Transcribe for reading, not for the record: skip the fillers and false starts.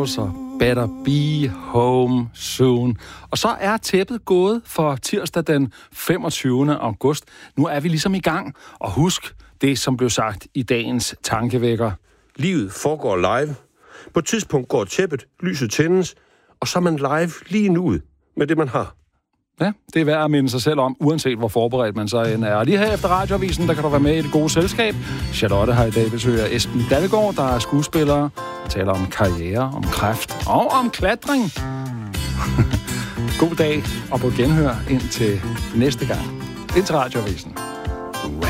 Så Better Be Home Soon. Og så er tæppet gået for tirsdag den 25. august. Nu er vi ligesom i gang. Og husk det, som blev sagt i dagens tankevækker. Livet foregår live. På et tidspunkt går tæppet, lyset tændes, og så er man live lige nu med det, man har. Ja, det er værd at minde sig selv om, uanset hvor forberedt man så end er. Og lige her efter Radioavisen, der kan du være med i det gode selskab. Charlotte har i dag besøger Esben Dallegaard, der er skuespiller. Vi taler om karriere, om kræft og om klatring. God dag og på genhør indtil næste gang. Indtil Radioavisen.